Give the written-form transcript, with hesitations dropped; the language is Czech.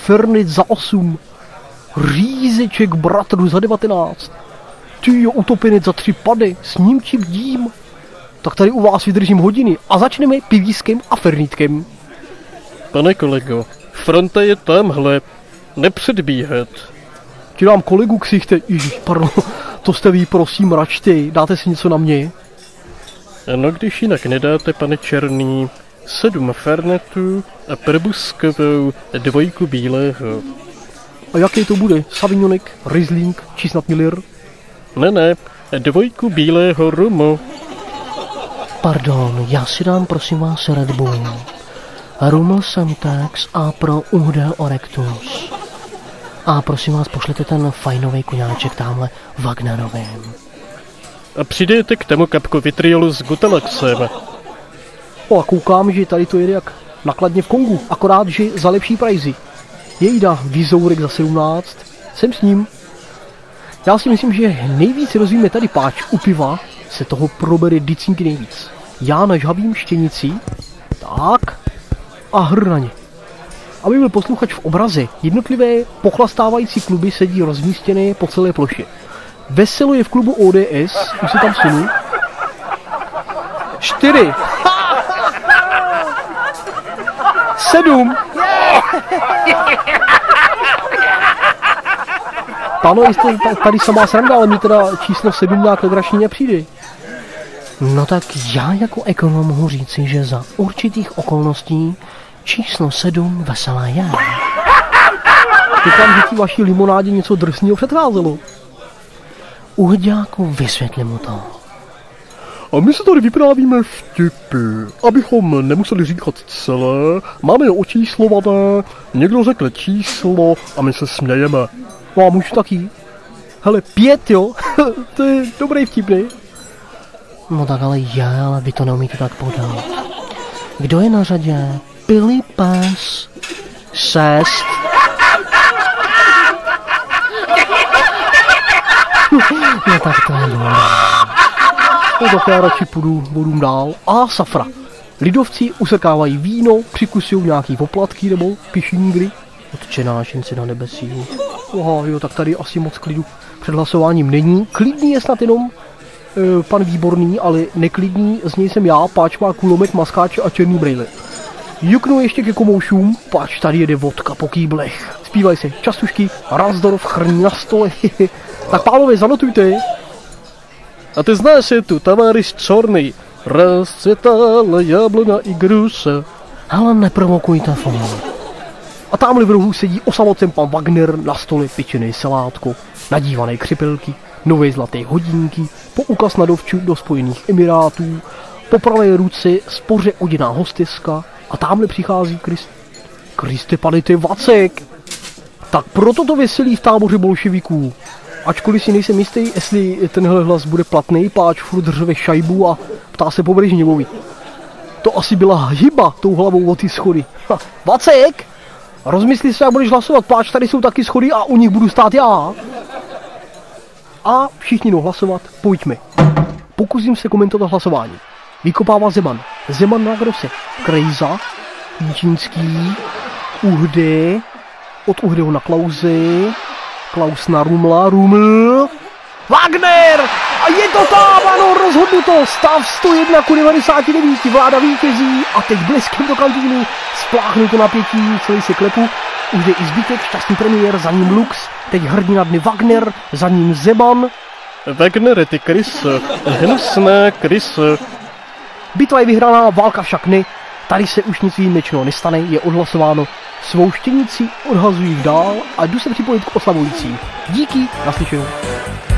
Fernit za 8. Rýzeček bratru za 19. Tyjo, Utopinec za 3 pady, s ním ti bdím. Tak tady u vás vydržím hodiny a začneme pivískem a Fernítkem. Pane kolego, fronta je tamhle. Nepředbíhat. Ti dám kolegu ksichte, ježiš, pardon, to jste vy, prosím, račte, dáte si něco na mě? No když jinak nedáte, pane Černý, 7 Fernetů a Prbuskovou 2 bílého. A jaký to bude? Savignonek, Riesling, či snad Miller? Ne, 2 bílého rumu. Pardon, já si dám prosím vás Red Bull. Rum Semtex a pro Uhde Orectus. A prosím vás, pošlete ten fajnový koňáček tamhle Wagnerovým. A přidejte k tomu kapku vitriolu s Gutalaxem. O, a koukám, že tady to jede jak nakladně v Kongu, akorát, že za lepší prajzy. Jejda, Vizourek za 17, jsem s ním. Já si myslím, že nejvíc rozvíme tady páč u piva, se toho probere dicinky nejvíc. Já nažhavím štěnici, tak, a hr na ně. Aby byl posluchač v obraze, jednotlivé pochlastávající kluby sedí rozmístěné po celé ploše. Veselo je v klubu ODS, už se tam sunu. 4. 7. Pano, jste tady samá sranda, ale mi teda číslo 7 nějak legračně nepřijde. No tak já jako ekonom mohu říci, že za určitých okolností číslo 7 veselá je. Doufám, že ti vaší limonádě něco drsného předcházelo. Uhďáku, vysvětli mu to. A my se tady vyprávíme vtipy, abychom nemuseli říkat celé, máme očíslované, někdo řekne číslo a my se smějeme. No a můžu taky? Hele, 5, jo? To je dobrý vtip, ne? No tak ale vy to neumíte tak podat. Kdo je na řadě? Billy Pes 6. No tak to je dobré. No tak já radši půjdu dál. A Safra. Lidovci usekávají víno, přikusují nějaký poplatky nebo pišingry. Odčenášenci na nebesí. Aha, jo, tak tady asi moc klidu před hlasováním není. Klidný je snad jenom pan Výborný, ale neklidný z něj jsem já, páč má kulomet, maskáč a černý brejle. Juknu ještě ke komoušům, páč tady jede vodka po kýblech. Zpívají se častušky, Ransdorf chrní na stole. Tak pánové, zanotujte. A ty znáš je tu, tavaris čorný, rozcvětala jablona i gruše. Ale neprovokujte fond. A tamhle v rohu sedí osamocen pan Wagner, na stole pečený salátko, nadívané křipelky, nové zlaté hodinky, poukaz na dovču do Spojených Emirátů, po pravé ruce spoře oděná hosteska a tamhle přichází Kriste pane, to je Vacek. Tak proto to veselí v táboře bolševiků. Ačkoliv si nejsem jistý, jestli tenhle hlas bude platný, páč furt řve šajbu a ptá se po Brežněvovi. To asi byla hyba tou hlavou o ty schody. Vacek! Rozmysli se, jak budeš hlasovat, páč, tady jsou taky schody a u nich budu stát já. A všichni jdou hlasovat, pojďme. Pokusím se komentovat hlasování. Vykopává Zeman. Zeman na Grose. Krejza. Jíčínský. Uhde. Od Uhdeho na Klause. Klaus na Rumla. Ruml. Wagner! A je to tam, ano, rozhodnuto. Stav 101:99. Vláda vítězí a teď bleskem do kantýny. Spláchnu to napětí, celý se klepu. Už jde i zbytek, šťastný premiér, za ním Lux. Teď hrdina dny Wagner, za ním Zeman. Wagner, ty kryso, hnusná kryso. Bitva je vyhraná, válka však ne. Tady se už nic výjimečného nestane, je odhlasováno. Svou štěnici odhazují dál a jdu se připojit k oslavujícím. Díky, naslyšenou.